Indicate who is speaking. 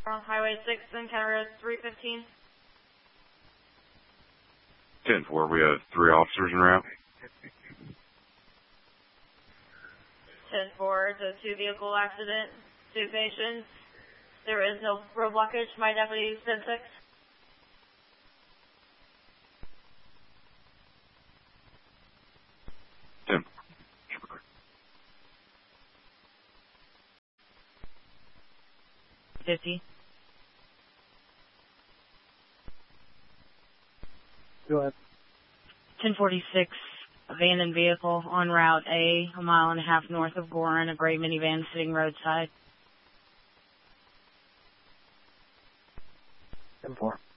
Speaker 1: on Highway 6 and County Road 315.
Speaker 2: 10-4, we have 3 officers en route.
Speaker 1: 10-4, it's a 2-vehicle accident, 2 patients. There is no road blockage. My deputy 10-6.
Speaker 3: Go ahead.
Speaker 4: 1046, abandoned vehicle on Route A, a mile and a half north of Gorin, a gray minivan sitting roadside.
Speaker 3: 10-4.